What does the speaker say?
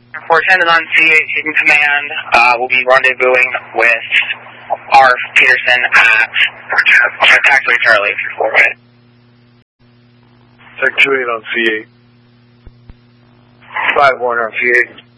410 is on C8 Hidden Command. We'll be rendezvousing with R. Peterson at Taxiway Charlie, if you're forward. Tech 28 on C8. 5-1 on C8.